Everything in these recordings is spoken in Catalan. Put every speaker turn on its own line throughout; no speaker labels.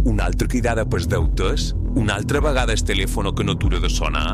Una altra cridada pels deutes? Una altra vegada el telèfon que no atura de sonar?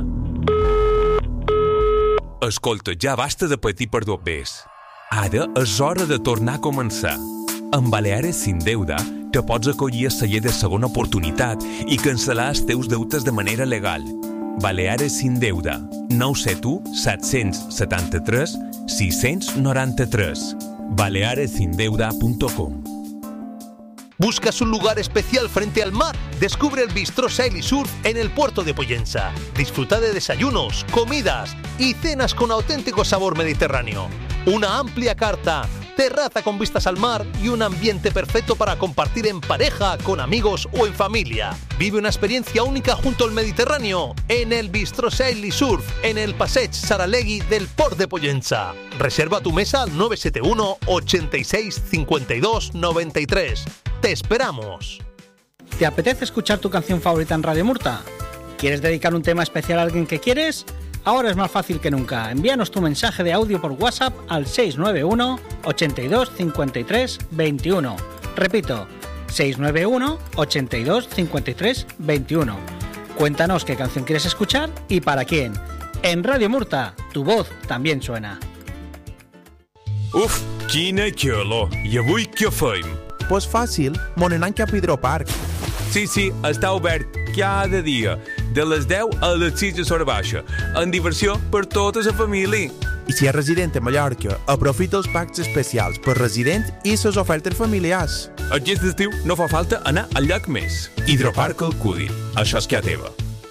Escolta, ja basta de patir per dos bes. Ara és hora de tornar a començar. Amb Baleares Sin Deuda te pots acollir a celler de segona oportunitat i cancel·lar els teus deutes de manera legal. Baleares Sin Deuda, 971 773 693. balearesindeuda.com.
¿Buscas un lugar especial frente al mar? Descubre el Bistró Sail y Surf en el puerto de Pollensa. Disfruta de desayunos, comidas y cenas con auténtico sabor mediterráneo. Una amplia carta, terraza con vistas al mar y un ambiente perfecto para compartir en pareja, con amigos o en familia. Vive una experiencia única junto al Mediterráneo en el Bistró Sail y Surf en el Passeig Saralegui del Port de Pollensa. Reserva tu mesa al 971 86 52 93. ¡Te esperamos!
¿Te apetece escuchar tu canción favorita en Radio Murta? ¿Quieres dedicar un tema especial a alguien que quieres? Ahora es más fácil que nunca. Envíanos tu mensaje de audio por WhatsApp al 691 82 53 21. Repito, 691 82 53 21. Cuéntanos qué canción quieres escuchar y para quién. En Radio Murta, tu voz también suena.
Uf, quina calor! I avui què fem?
Pues fàcil, mon anant cap a Hidroparc.
Sí, està obert cada dia, de les 10 a les 6 de l'hora baixa, amb diversió per tota la família.
I si és resident a Mallorca, aprofita els packs especials per resident i les ofertes familiars.
Aquest estiu no fa falta anar al lloc més. Hidroparc Alcúdia, això és que teva.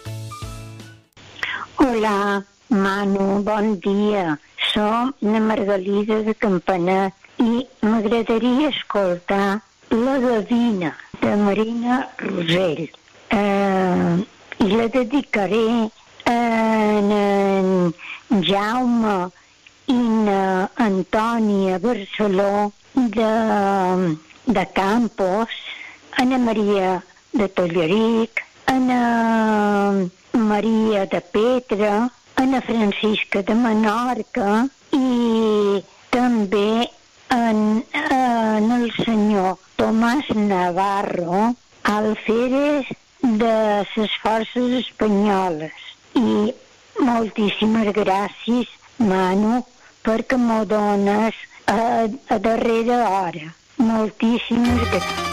Hola, Manu, bon dia. Som la Margalida de Campanet i m'agradaria escoltar La Gavina de Marina Rosell. I la dedicaré a en Jaume i a Antònia Barceló de Campos, Ana Maria de Tolleric, Ana Maria de Petra, Ana Francisca de Menorca i també en el senyor Tomàs Navarro, alferes de les forces espanyoles. I moltíssimes gràcies, Manu, perquè m'ho dones a darrera hora. Moltíssimes gràcies.